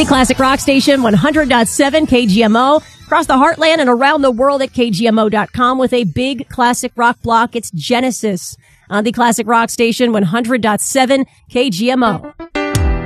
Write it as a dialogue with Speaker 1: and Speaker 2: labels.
Speaker 1: The Classic Rock Station, 100.7 KGMO. Across the heartland and around the world at KGMO.com with a big classic rock block. It's Genesis on the Classic Rock Station, 100.7 KGMO.